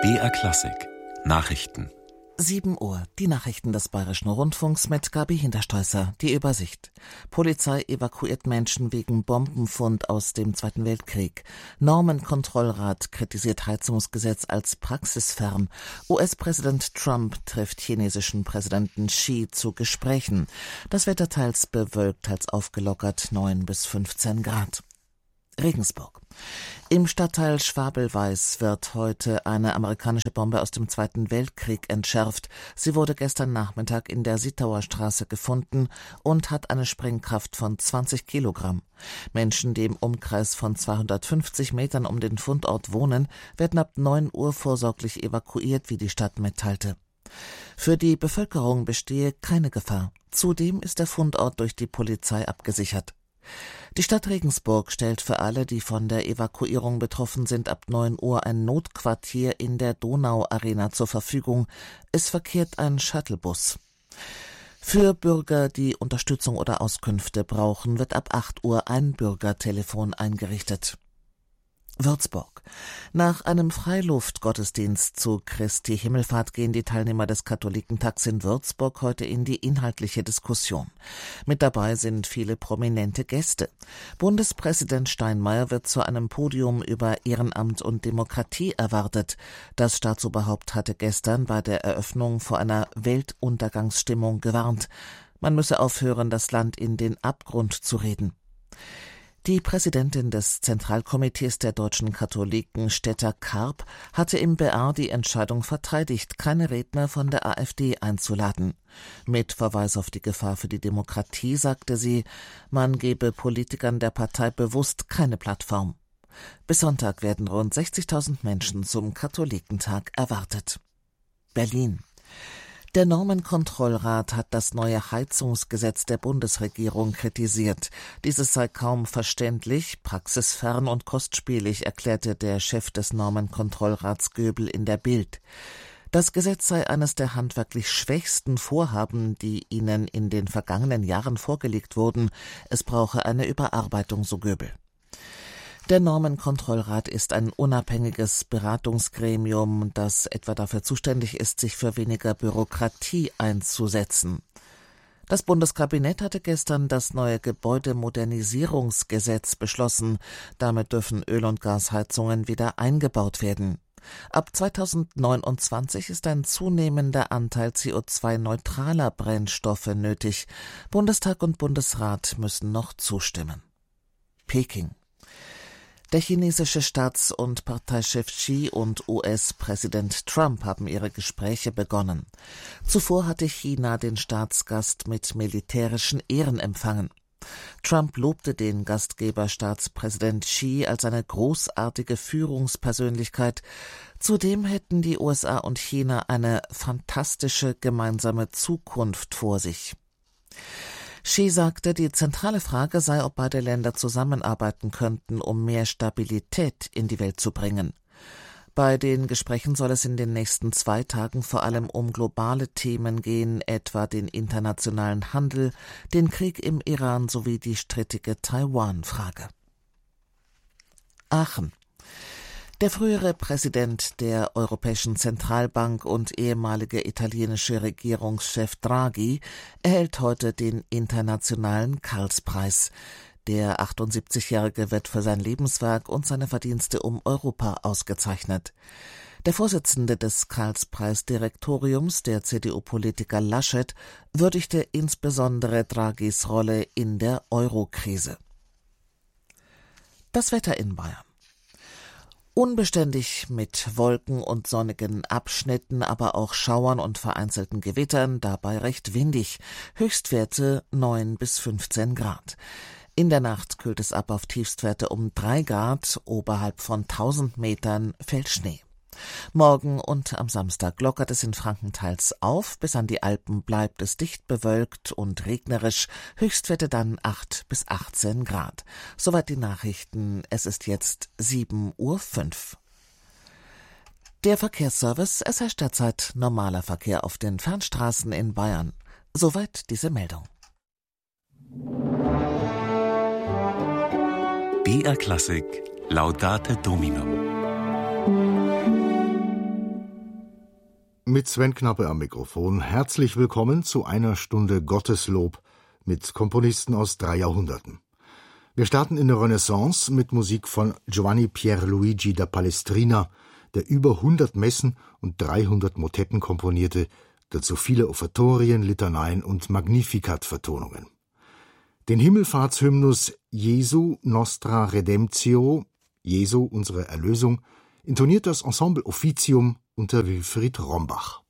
BR Klassik Nachrichten. 7 Uhr, die Nachrichten des Bayerischen Rundfunks mit Gabi Hinterstoisser. Die Übersicht. Polizei evakuiert Menschen wegen Bombenfund aus dem Zweiten Weltkrieg. Normenkontrollrat kritisiert Heizungsgesetz als praxisfern. US-Präsident Trump trifft chinesischen Präsidenten Xi zu Gesprächen. Das Wetter teils bewölkt, teils aufgelockert, 9 bis 15 Grad. Regensburg. Im Stadtteil Schwabelweiß wird heute eine amerikanische Bombe aus dem Zweiten Weltkrieg entschärft. Sie wurde gestern Nachmittag in der Sittauer Straße gefunden und hat eine Sprengkraft von 20 Kilogramm. Menschen, die im Umkreis von 250 Metern um den Fundort wohnen, werden ab 9 Uhr vorsorglich evakuiert, wie die Stadt mitteilte. Für die Bevölkerung bestehe keine Gefahr. Zudem ist der Fundort durch die Polizei abgesichert. Die Stadt Regensburg stellt für alle, die von der Evakuierung betroffen sind, ab 9 Uhr ein Notquartier in der Donau-Arena zur Verfügung. Es verkehrt ein Shuttlebus. Für Bürger, die Unterstützung oder Auskünfte brauchen, wird ab 8 Uhr ein Bürgertelefon eingerichtet. Würzburg. Nach einem Freiluftgottesdienst zu Christi Himmelfahrt gehen die Teilnehmer des Katholikentags in Würzburg heute in die inhaltliche Diskussion. Mit dabei sind viele prominente Gäste. Bundespräsident Steinmeier wird zu einem Podium über Ehrenamt und Demokratie erwartet. Das Staatsoberhaupt hatte gestern bei der Eröffnung vor einer Weltuntergangsstimmung gewarnt. Man müsse aufhören, das Land in den Abgrund zu reden. Die Präsidentin des Zentralkomitees der deutschen Katholiken, Stetter Karp, hatte im BR die Entscheidung verteidigt, keine Redner von der AfD einzuladen. Mit Verweis auf die Gefahr für die Demokratie sagte sie, man gebe Politikern der Partei bewusst keine Plattform. Bis Sonntag werden rund 60.000 Menschen zum Katholikentag erwartet. Berlin. Der Normenkontrollrat hat das neue Heizungsgesetz der Bundesregierung kritisiert. Dieses sei kaum verständlich, praxisfern und kostspielig, erklärte der Chef des Normenkontrollrats Göbel in der Bild. Das Gesetz sei eines der handwerklich schwächsten Vorhaben, die ihnen in den vergangenen Jahren vorgelegt wurden. Es brauche eine Überarbeitung, so Göbel. Der Normenkontrollrat ist ein unabhängiges Beratungsgremium, das etwa dafür zuständig ist, sich für weniger Bürokratie einzusetzen. Das Bundeskabinett hatte gestern das neue Gebäudemodernisierungsgesetz beschlossen. Damit dürfen Öl- und Gasheizungen wieder eingebaut werden. Ab 2029 ist ein zunehmender Anteil CO2-neutraler Brennstoffe nötig. Bundestag und Bundesrat müssen noch zustimmen. Peking. Der chinesische Staats- und Parteichef Xi und US-Präsident Trump haben ihre Gespräche begonnen. Zuvor hatte China den Staatsgast mit militärischen Ehren empfangen. Trump lobte den Gastgeber Staatspräsident Xi als eine großartige Führungspersönlichkeit. Zudem hätten die USA und China eine fantastische gemeinsame Zukunft vor sich. Xi sagte, die zentrale Frage sei, ob beide Länder zusammenarbeiten könnten, um mehr Stabilität in die Welt zu bringen. Bei den Gesprächen soll es in den nächsten 2 Tagen vor allem um globale Themen gehen, etwa den internationalen Handel, den Krieg im Iran sowie die strittige Taiwan-Frage. Aachen. Der frühere Präsident der Europäischen Zentralbank und ehemalige italienische Regierungschef Draghi erhält heute den internationalen Karlspreis. Der 78-Jährige wird für sein Lebenswerk und seine Verdienste um Europa ausgezeichnet. Der Vorsitzende des Karlspreis-Direktoriums, der CDU-Politiker Laschet, würdigte insbesondere Draghis Rolle in der Euro-Krise. Das Wetter in Bayern. Unbeständig mit Wolken und sonnigen Abschnitten, aber auch Schauern und vereinzelten Gewittern, dabei recht windig. Höchstwerte 9 bis 15 Grad. In der Nacht kühlt es ab auf Tiefstwerte um 3 Grad, oberhalb von 1000 Metern fällt Schnee. Morgen und am Samstag lockert es in Franken teils auf, bis an die Alpen bleibt es dicht bewölkt und regnerisch, Höchstwerte dann 8 bis 18 Grad. Soweit die Nachrichten, es ist jetzt 7:05 Uhr. Der Verkehrsservice, es herrscht derzeit normaler Verkehr auf den Fernstraßen in Bayern. Soweit diese Meldung. BR Klassik Laudate Domino. Mit Sven Knappe am Mikrofon. Herzlich willkommen zu einer Stunde Gotteslob mit Komponisten aus 3 Jahrhunderten. Wir starten in der Renaissance mit Musik von Giovanni Pierluigi da Palestrina, der über 100 Messen und 300 Motetten komponierte, dazu viele Offertorien, Litaneien und Magnificat-Vertonungen. Den Himmelfahrtshymnus Jesu Nostra Redemptio, Jesu unsere Erlösung, intoniert das Ensemble Officium unter Wilfried Rombach.